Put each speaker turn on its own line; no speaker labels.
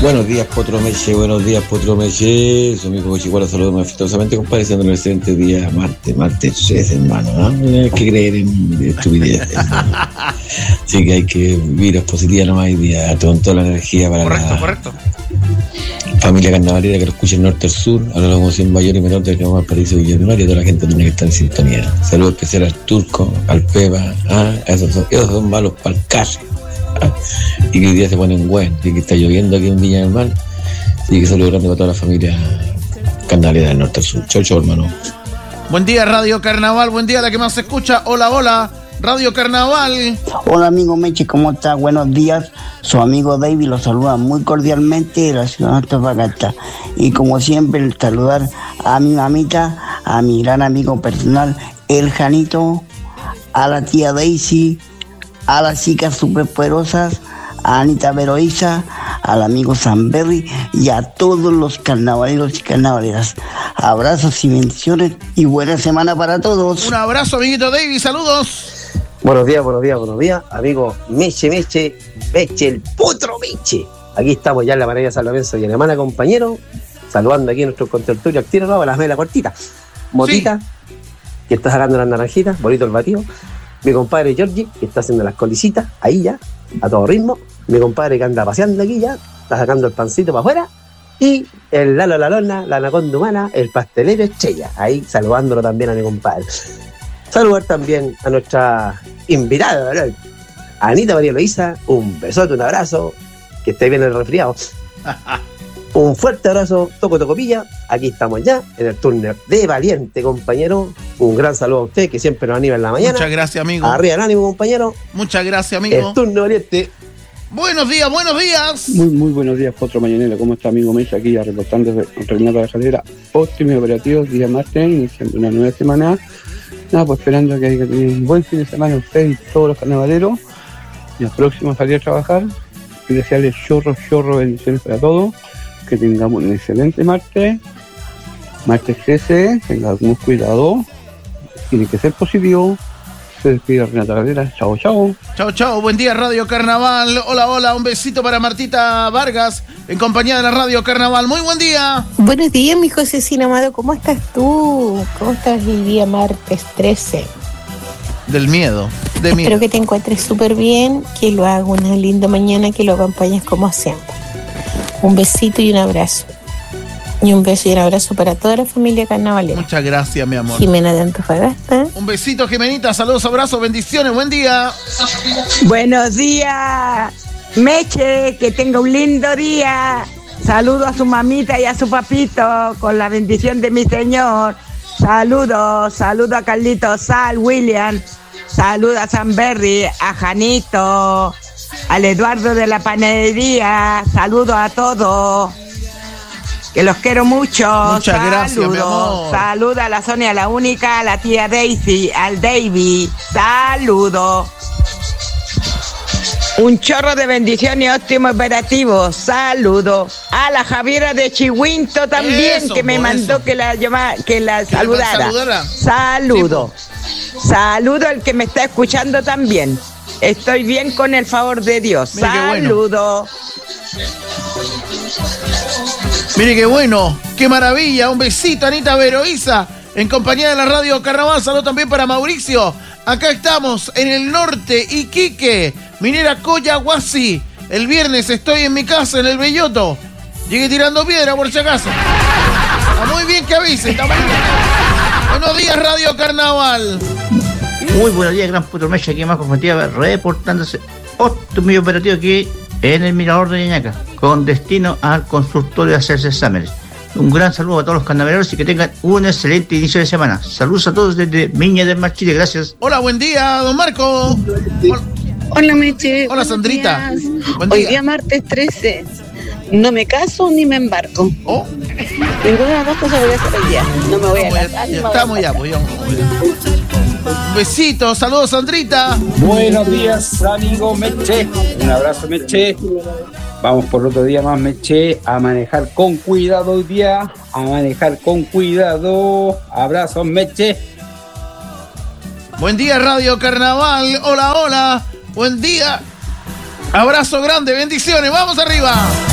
Buenos días, Potro Meche, buenos días, Potro Meche. Su amigo Chihuahua, saludos más afectuosamente, compadre, siendo un excelente día, martes 13, hermano, ¿no? No hay que creer en estupidez, hermano. Así que hay que vivir las positivas nomás hoy día, con toda la energía para
correcto.
Familia carnavalera que lo escucha en norte al sur, a la locomoción mayor y menor del Canal Paraíso Guillermo, y toda la gente tiene que estar en sintonía. Saludos especial al Turco, al Pepa, esos son malos para el carro. Y que hoy día se ponen buenos, y que está lloviendo aquí en Viña del Mar. Así que saludos grandes para toda la familia carnavalera del norte al sur. Chau, hermano.
Buen día, Radio Carnaval, buen día, la que más se escucha. Hola, Radio Carnaval.
Hola, amigo Meche, ¿cómo está? Buenos días. Su amigo David lo saluda muy cordialmente de la ciudad de Antofagasta. Y como siempre, saludar a mi mamita, a mi gran amigo personal, el Janito, a la tía Daisy, a las chicas superpoderosas, a Anita Veroiza, al amigo Sanberry y a todos los carnavaleros y carnavaleras. Abrazos y bendiciones y buena semana para todos.
Un abrazo, amiguito David, saludos.
Buenos días, amigo Meche, el Potro Meche. Aquí estamos ya en la Maravilla de San Lorenzo y Alemana, compañero, saludando aquí a nuestro contertulio activo, a las melas cortitas. Motita, sí, que está sacando las naranjitas, bonito el batido. Mi compadre Giorgi, que está haciendo las colicitas, ahí ya, a todo ritmo. Mi compadre que anda paseando aquí ya, está sacando el pancito para afuera. Y el Lalo la Lona, la anaconda humana, el pastelero Estrella, ahí saludándolo también a mi compadre. Saludar también a nuestra invitada, ¿verdad? Anita María Loíza, un besote, un abrazo, que esté bien el resfriado. Un fuerte abrazo, toco pilla. Aquí estamos ya en el turno de Valiente, compañero. Un gran saludo a usted que siempre nos anima en la mañana.
Muchas gracias, amigo.
Arriba el ánimo, compañero.
Muchas gracias, amigo.
El turno Valiente.
Buenos días.
Muy buenos días, Potro Mañanero. ¿Cómo está, amigo Mesa? Aquí ya reportando desde Renato de la Jalera. Óptimos operativos, día martes, iniciando una nueva semana. Nada, pues esperando que haya un buen fin de semana usted y todos los carnavaleros. Y los próximos a salir a trabajar. Y desearles chorro, bendiciones para todos. Que tengamos un excelente martes 13, tengamos cuidado, tiene que ser positivo. Se despide Renata Galera, chao.
Buen día, Radio Carnaval. Hola, un besito para Martita Vargas, en compañía de la Radio Carnaval. Muy buen día.
Buenos días, mi Josecín amado, ¿cómo estás tú? ¿Cómo estás el día martes 13?
Del miedo.
Espero que te encuentres súper bien, que lo hagas una linda mañana, que lo acompañes como siempre. Un besito y un abrazo. Y un beso y un abrazo para toda la familia carnavalera.
Muchas gracias, mi amor.
Jimena de Antofagasta.
Un besito, Jimenita. Saludos, abrazos, bendiciones. Buen día.
Buenos días, Meche. Que tenga un lindo día. Saludo a su mamita y a su papito con la bendición de mi Señor. Saludo a Carlito Sal, William. Saludo a Sanberry, a Janito, al Eduardo de la panadería. Saludos a todos, que los quiero mucho.
Muchas gracias, mi amor.
Saluda a la Sonia, la única, a la tía Daisy, al David. Saludos. Un chorro de bendiciones y óptimo operativo. Saludos a la Javiera de Chihuinto también, que me mandó que la saludara. Saludo. Saludo al que me está escuchando también. Estoy bien con el favor de Dios. Saludo.
Mire qué bueno, qué maravilla. Un besito, Anita Veroiza, en compañía de la Radio Carnaval. Saludo también para Mauricio. Acá estamos en el norte, Iquique, Minera Coyahuasi. El viernes estoy en mi casa, en el Belloto. Llegué tirando piedra por si acaso. Está muy bien que avise, está muy bien. Buenos días, Radio Carnaval.
Muy buenos días, gran Potro Meche, aquí más confrontiva, reportándose óptimo operativo aquí en el Mirador de Ñañaca, con destino al consultorio de hacerse exámenes. Un gran saludo a todos los carnavaleros y que tengan un excelente inicio de semana. Saludos a todos desde Viña del Mar, Chile. Gracias.
Hola, buen día, don Marco.
Hola, Meche.
Hola, Sandrita.
Hoy día martes 13. No me caso ni me embarco.
Oh.
Ninguna de las dos cosas voy a hacer hoy día. No me voy a casar.
Ya estamos ya, pues. Un besito, saludos, Sandrita.
Buenos días, amigo Meche. Un abrazo, Meche. Vamos por otro día más, Meche, a manejar con cuidado hoy día. A manejar con cuidado. Abrazos, Meche.
Buen día, Radio Carnaval. Hola. Buen día. Abrazo grande, bendiciones. Vamos arriba.